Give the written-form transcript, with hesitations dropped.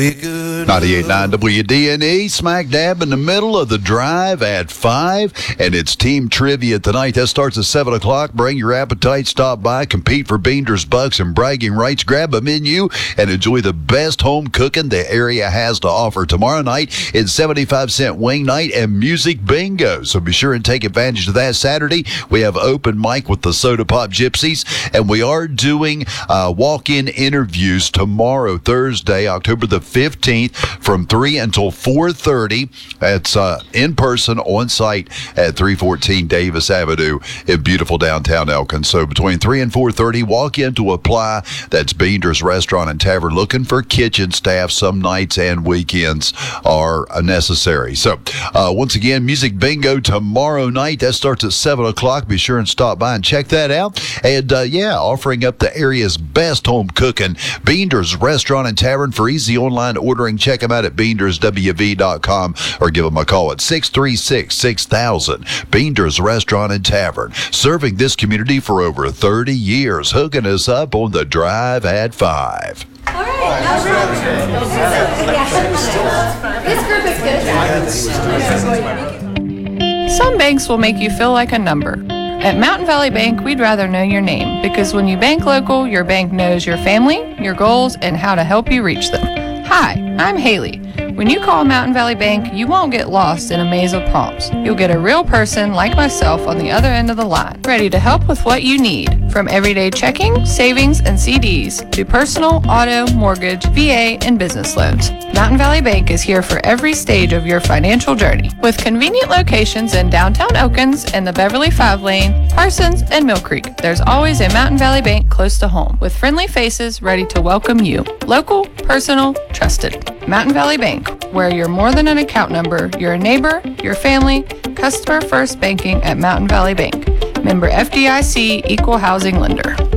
98.9 WDNE, smack dab in the middle of the drive at 5, and it's team trivia tonight. That starts at 7 o'clock. Bring your appetite, stop by, compete for Beander's Bucks and bragging rights. Grab a menu and enjoy the best home cooking the area has to offer. Tomorrow night, it's 75-cent wing night and music bingo, so be sure and take advantage of that. Saturday, we have open mic with the Soda Pop Gypsies, and we are doing walk-in interviews tomorrow, Thursday, October the 15th, from 3 until 4:30. It's in person on site at 314 Davis Avenue in beautiful downtown Elkins. So between 3 and 4:30, walk in to apply. That's Beander's Restaurant and Tavern, looking for kitchen staff. Some nights and weekends are necessary. So once again, music bingo tomorrow night. That starts at 7 o'clock. Be sure and stop by and check that out. And offering up the area's best home cooking, Beander's Restaurant and Tavern. For easy online ordering, check them out at BeandersWV.com or give them a call at 636-6000. Beander's Restaurant and Tavern, serving this community for over 30 years, hooking us up on the drive at 5. All right. This group is good. Some banks will make you feel like a number. At Mountain Valley Bank, we'd rather know your name, because when you bank local, your bank knows your family, your goals, and how to help you reach them. Hi, I'm Haley. When you call Mountain Valley Bank, you won't get lost in a maze of prompts. You'll get a real person like myself on the other end of the line, ready to help with what you need, from everyday checking, savings, and CDs to personal, auto, mortgage, VA, and business loans. Mountain Valley Bank is here for every stage of your financial journey. With convenient locations in downtown Elkins and the Beverly 5 Lane, Parsons, and Mill Creek, there's always a Mountain Valley Bank close to home, with friendly faces ready to welcome you. Local, personal, trusted. Mountain Valley Bank, where you're more than an account number, you're a neighbor, your family. Customer first banking at Mountain Valley Bank. Member FDIC, equal housing lender.